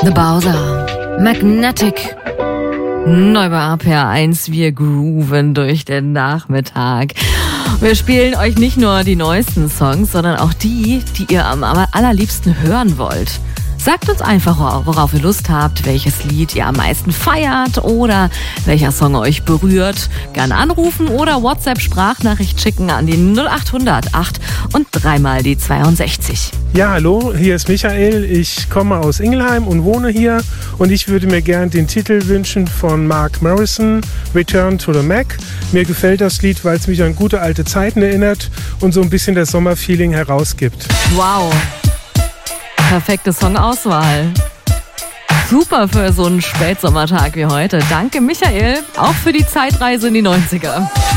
The Bowser, Magnetic. Neu bei RPR 1, wir grooven durch den Nachmittag. Wir spielen euch nicht nur die neuesten Songs, sondern auch die ihr am allerliebsten hören wollt. Sagt uns einfach, worauf ihr Lust habt, welches Lied ihr am meisten feiert oder welcher Song euch berührt. Gerne anrufen oder WhatsApp-Sprachnachricht schicken an die 0800 8 und 3 mal die 62. Ja, hallo, hier ist Michael. Ich komme aus Ingelheim und wohne hier. Und ich würde mir gern den Titel wünschen von Mark Morrison, Return to the Mac. Mir gefällt das Lied, weil es mich an gute alte Zeiten erinnert und so ein bisschen das Sommerfeeling herausgibt. Wow. Perfekte Songauswahl. Super für so einen Spätsommertag wie heute. Danke, Michael, auch für die Zeitreise in die 90er.